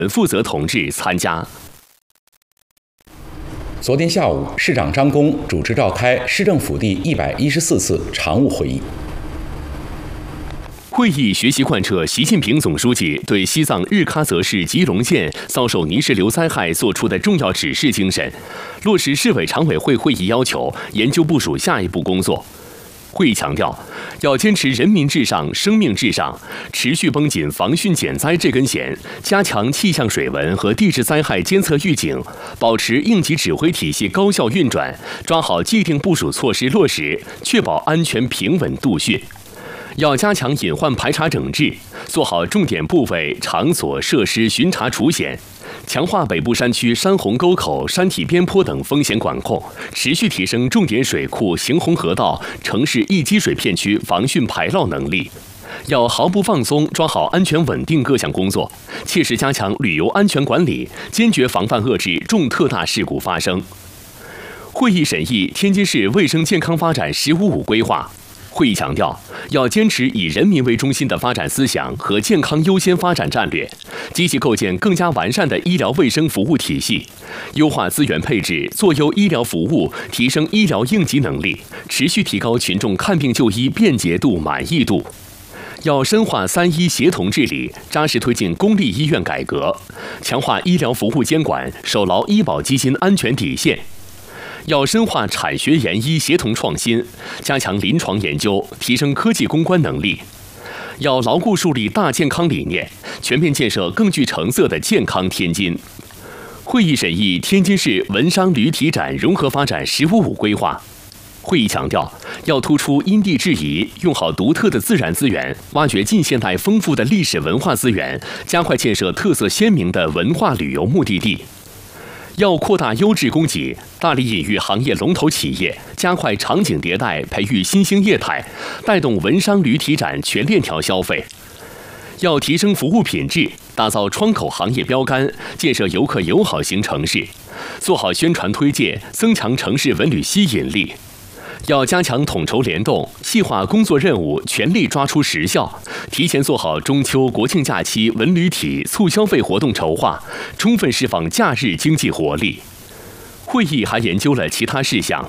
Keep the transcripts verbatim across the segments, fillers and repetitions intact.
负责同志参加。 昨天下午，市长张公主持召开市政府第一百一十四次常务会议。 会议学习贯彻习近平总书记对西藏日喀则市吉隆县遭受泥石流灾害作出的重要指示精神，落实市委常委会会议要求，研究部署下一步工作。会议强调，要坚持人民至上、生命至上，持续绷紧防汛减灾这根弦，加强气象水文和地质灾害监测预警，保持应急指挥体系高效运转，抓好既定部署措施落实，确保安全平稳度汛。要加强隐患排查整治，做好重点部位、场所、设施巡查除险，强化北部山区山洪沟口、山体边坡等风险管控，持续提升重点水库、行洪河道、城市易积水片区防汛排涝能力。要毫不放松抓好安全稳定各项工作，切实加强旅游安全管理，坚决防范遏制重特大事故发生。会议审议天津市卫生健康发展“十五五”规划。会议强调，要坚持以人民为中心的发展思想和健康优先发展战略，积极构建更加完善的医疗卫生服务体系，优化资源配置，做优医疗服务，提升医疗应急能力，持续提高群众看病就医便捷度、满意度。要深化三医协同治理，扎实推进公立医院改革，强化医疗服务监管，守牢医保基金安全底线。要深化产学研医协同创新，加强临床研究，提升科技攻关能力。要牢固树立大健康理念，全面建设更具成色的健康天津。会议审议天津市文商旅体展融合发展“十五五”规划。会议强调，要突出因地制宜，用好独特的自然资源，挖掘近现代丰富的历史文化资源，加快建设特色鲜明的文化旅游目的地。要扩大优质供给，大力引育行业龙头企业，加快场景迭代，培育新兴业态，带动文商旅体展全链条消费。要提升服务品质，打造窗口行业标杆，建设游客友好型城市，做好宣传推介，增强城市文旅吸引力。要加强统筹联动，细化工作任务，全力抓出实效，提前做好中秋、国庆假期文旅体促消费活动筹划，充分释放假日经济活力。会议还研究了其他事项，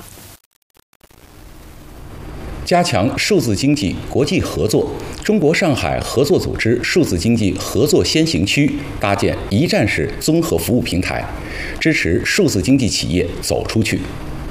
加强数字经济国际合作，中国上海合作组织数字经济合作先行区搭建一站式综合服务平台，支持数字经济企业走出去。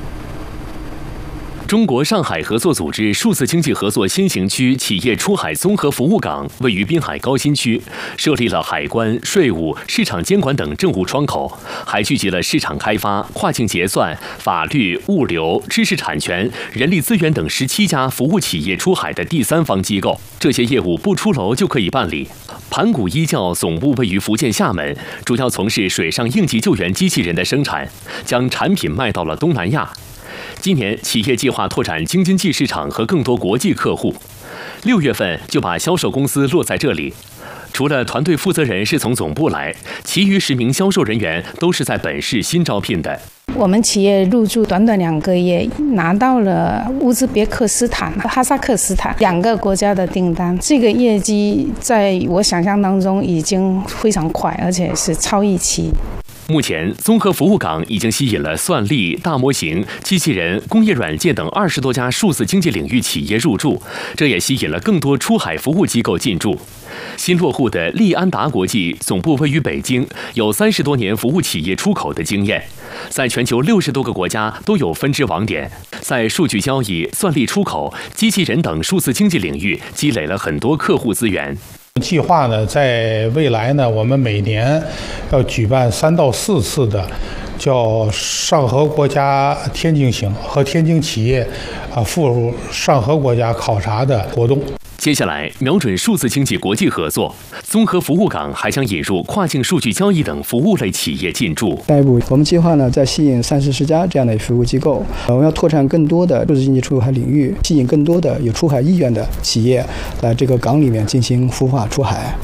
中国上海合作组织数字经济合作先行区企业出海综合服务港位于滨海高新区，设立了海关、税务、市场监管等政务窗口，还聚集了市场开发、跨境结算、法律、物流、知识产权、人力资源等十七家服务企业出海的第三方机构。这些业务不出楼就可以办理。盘古医教总部位于福建厦门，主要从事水上应急救援机器人的生产，将产品卖到了东南亚。今年，企业计划拓展京津冀市场和更多国际客户。六月份就把销售公司落在这里。除了团队负责人是从总部来，其余十名销售人员都是在本市新招聘的。 我们企业入驻短短两个月，拿到了乌兹别克斯坦、哈萨克斯坦两个国家的订单。这个业绩在我想象当中已经非常快，而且是超预期。 目前，综合服务港已经吸引了算力、大模型、机器人、工业软件等二十多家数字经济领域企业入驻，这也吸引了更多出海服务机构进驻。新落户的利安达国际总部位于北京，有三十多年服务企业出口的经验，在全球六十多个国家都有分支网点，在数据交易、算力出口、机器人等数字经济领域积累了很多客户资源。 计划呢，在未来呢，我们每年要举办三到四次的叫上合国家天津行和天津企业啊赴上合国家考察的活动。 接下来，瞄准数字经济国际合作，综合服务港还将引入跨境数据交易等服务类企业进驻。 下一步，我们计划呢，再吸引三四十家这样的服务机构，我们要拓展更多的数字经济出海领域，吸引更多的有出海意愿的企业来这个港里面进行孵化出海。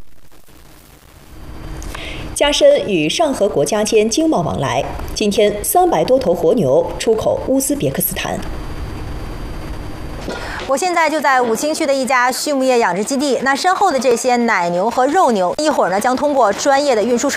加深与上合国家间经贸往来。今天，三百多头活牛出口乌兹别克斯坦。 我现在就在武清区的一家畜牧业养殖基地，那身后的这些奶牛和肉牛，一会儿呢将通过专业的运输车